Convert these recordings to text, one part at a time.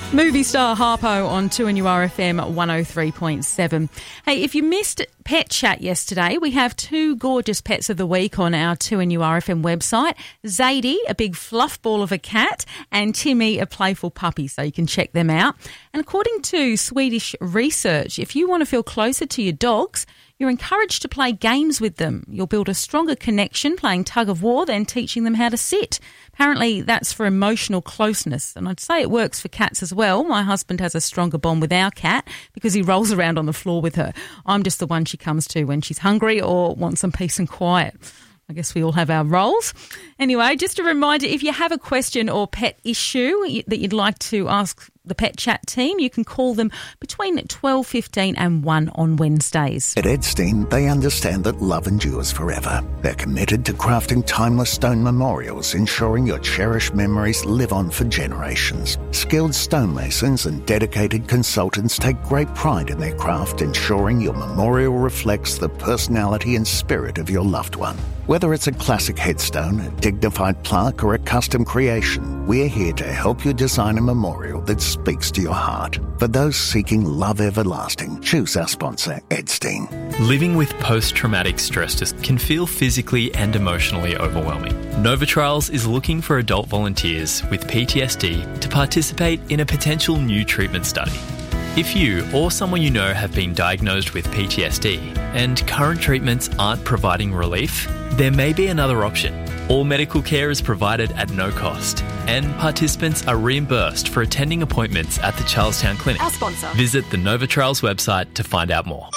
Movie star Harpo on 2NURFM 103.7. Hey, if you missed Pet Chat yesterday, we have two gorgeous pets of the week on our 2NURFM website. Zadie, a big fluff ball of a cat, and Timmy, a playful puppy, so you can check them out. And according to Swedish research, if you want to feel closer to your dogs, you're encouraged to play games with them. You'll build a stronger connection playing tug of war than teaching them how to sit. Apparently, that's for emotional closeness, and I'd say it works for cats as well. My husband has a stronger bond with our cat because he rolls around on the floor with her. I'm just the one she comes to when she's hungry or wants some peace and quiet. I guess we all have our roles. Anyway, just a reminder, if you have a question or pet issue that you'd like to ask the Pet Chat team, you can call them between 12:15 and 1 on Wednesdays. At Edstein, they understand that love endures forever. They're committed to crafting timeless stone memorials, ensuring your cherished memories live on for generations. Skilled stonemasons and dedicated consultants take great pride in their craft, ensuring your memorial reflects the personality and spirit of your loved one. Whether it's a classic headstone, a dignified plaque, or a custom creation, we're here to help you design a memorial that speaks to your heart. For those seeking love everlasting, choose our sponsor, Edstein. Living with post-traumatic stress can feel physically and emotionally overwhelming. Novatrials is looking for adult volunteers with PTSD to participate in a potential new treatment study. If you or someone you know have been diagnosed with PTSD and current treatments aren't providing relief, there may be another option. All medical care is provided at no cost, and participants are reimbursed for attending appointments at the Charlestown Clinic. Our sponsor. Visit the Novatrials website to find out more.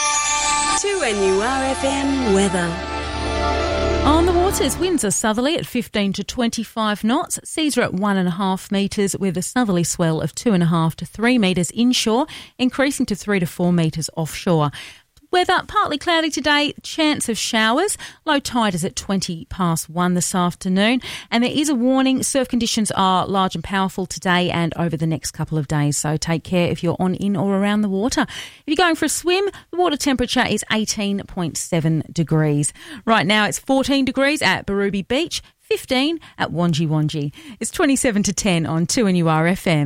2NURFM weather. On the waters, winds are southerly at 15 to 25 knots. Seas are at 1.5 metres with a southerly swell of 2.5 to 3 metres inshore, increasing to 3 to 4 metres offshore. Weather, partly cloudy today, chance of showers. Low tide is at 20 past 1 this afternoon. And there is a warning, surf conditions are large and powerful today and over the next couple of days. So take care if you're on, in or around the water. If you're going for a swim, the water temperature is 18.7 degrees. Right now it's 14 degrees at Barruby Beach, 15 at Wangi Wangi. It's 27 to 10 on 2NURFM.